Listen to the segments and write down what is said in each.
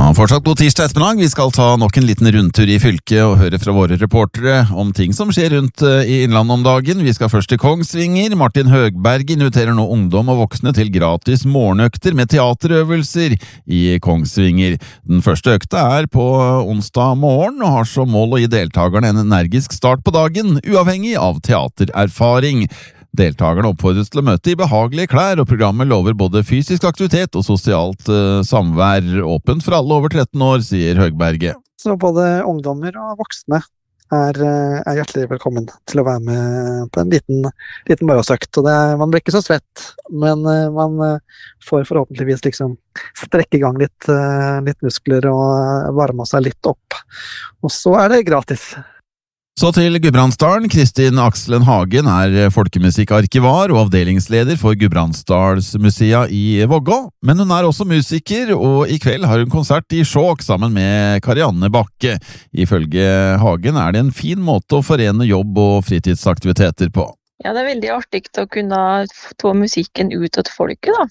Ja, fortsatt god tirsdag ettermiddag. Vi skal ta nok en liten rundtur i fylket og høre fra våre reportere om ting som skjer rundt i innlandet om dagen. Vi skal først til Kongsvinger. Martin Høgberg inviterer nå ungdom og voksne til gratis morgenøkter med teaterøvelser i Kongsvinger. Den første økta er på onsdag morgen og har som mål å gi deltakerne en energisk start på dagen, uavhengig av teatererfaring. Deltakerne oppfordres til å møte i behagelige klær, og programmet lover både fysisk aktivitet og sosialt samvær, åpent for alle over 13 år, sier Høgberget. Så både ungdommer og voksne er hjertelig velkommen til å være med på en liten morgensøkt. Og man blir ikke så svett, men man får forhåpentligvis strekke i gang litt muskler og varme seg litt opp. Og så er det gratis. Så til Gudbrandsdalen. Kristin Akselen Hagen er folkemusikkarkivar og avdelingsleder for Gudbrandsdalsmuseet i Vågå, men hun er også musiker, og i kveld har hun konsert i Skjåk sammen med Karianne Bakke. Ifølge Hagen er det en fin måte å forene jobb og fritidsaktiviteter på. Ja, det er veldig artig å kunne ta musikken ut til folket, da.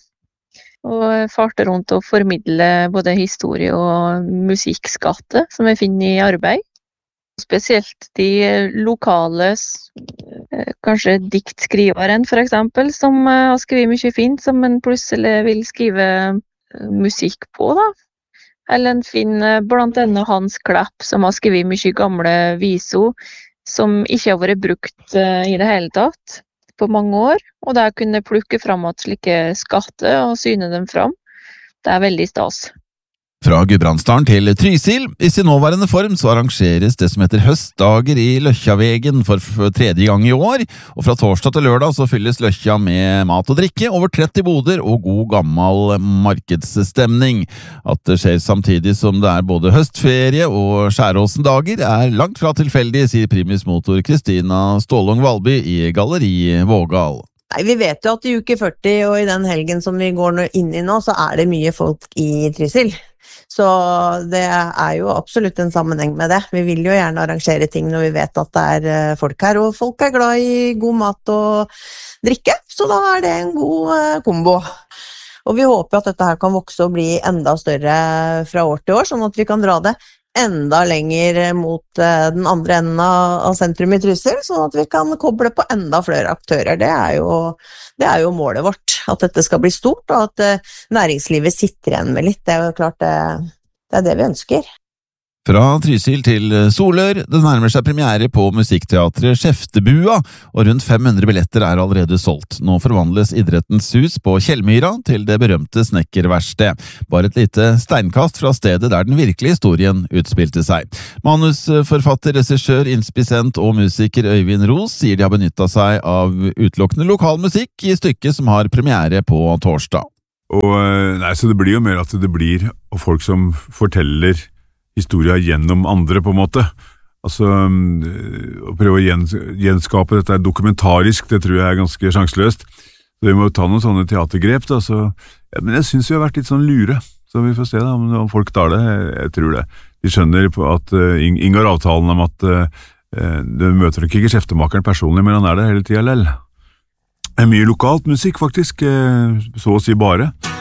Og farte rundt og formidle både historie og musikkskatte som vi finner i arbeid. Spesielt de lokale, kanskje diktskriveren for eksempel, som har skrevet mye fint, som en plutselig vil skrive musikk på, da. Eller en finner blant annet Hans Klepp, som har skrevet mye gamle viser, som ikke har vært brukt i det hele tatt på mange år. Og der kunne plukke fram at slike skatter og syne dem fram. Det er veldig stas. Fra Gudbrandsdalen til Trysil. I sin nåværende form så arrangeres det som heter høstdager i Løkkjavegen for tredje gang i år, og fra torsdag til lørdag så fylles Løkkja med mat og drikke, over 30 boder og god gammel markedsstemning. At det skjer samtidig som det er både høstferie og Skjæråsen-dager er langt fra tilfeldig, sier primus motor Kristina Stålung Valby i Galleri Vågal. Nei, vi vet jo at i uke 40 og i den helgen som vi går inn i nå, så er det mye folk i Trysil. Så det er jo absolutt en sammenheng med det. Vi vil jo gjerne arrangere ting når vi vet at det er folk her, og folk er glad i god mat og drikke, så da er det en god kombo. Og vi håper at dette her kan vokse og bli enda større fra år til år, sånn at vi kan dra det enda lenger mot den andre enden av sentrum i Trysil, sånn at vi kan koble på enda flere aktører. Det er jo målet vårt, at dette skal bli stort, og at næringslivet sitter igjen med litt. Det er jo klart det er det vi ønsker. Fra Trysil til Solør, det nærmer seg premiere på musikkteatret Skjeftebua, og rundt 500 billetter er allerede solgt. Nå forvandles Idrettens hus på Kjellmyra til det berømte snekkerverksted. Bare et lite steinkast fra stedet der den virkelige historien utspilte seg. Manusforfatter, regissør, inspisent og musiker Øyvind Ros sier de har benyttet seg av utelukkende lokalmusikk i stykket som har premiere på torsdag. Så det blir jo mer at det blir folk som forteller historier gjennom andre på en måte. Altså, å prøve å gjenskape dette dokumentarisk, det tror jeg er ganske sjanseløst. Så vi må ta noen sånne teatergrep da, men jeg synes vi har vært litt sånn lure, så vi får se da, om folk tar det, jeg tror det. De skjønner på at inngår avtalen om at du møter ikke skjeftemakeren personlig, men han er det hele tiden lell. Det er mye lokalt musikk faktisk, så å si bare.